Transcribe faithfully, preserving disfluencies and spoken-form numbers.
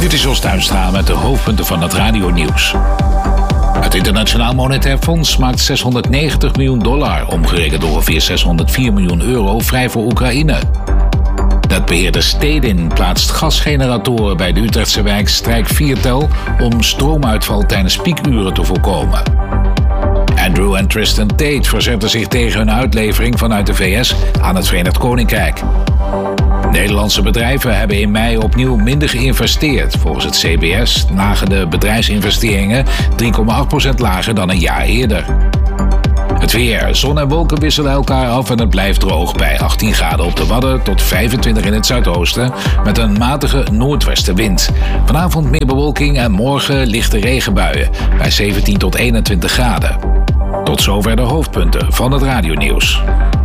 Dit is Jos Tuinstra met de hoofdpunten van het radionieuws. Het Internationaal Monetair Fonds maakt zeshonderdnegentig miljoen dollar, omgerekend ongeveer zeshonderdvier miljoen euro, vrij voor Oekraïne. Netbeheerder Stedin plaatst gasgeneratoren bij de Utrechtse wijk Strijkviertel om stroomuitval tijdens piekuren te voorkomen. Andrew en Tristan Tate verzetten zich tegen hun uitlevering vanuit de V S aan het Verenigd Koninkrijk. Nederlandse bedrijven hebben in mei opnieuw minder geïnvesteerd. Volgens het C B S lagen de bedrijfsinvesteringen drie komma acht procent lager dan een jaar eerder. Het weer. Zon en wolken wisselen elkaar af en het blijft droog bij achttien graden op de Wadden tot vijfentwintig in het zuidoosten met een matige noordwestenwind. Vanavond meer bewolking en morgen lichte regenbuien bij zeventien tot eenentwintig graden. Tot zover de hoofdpunten van het radionieuws.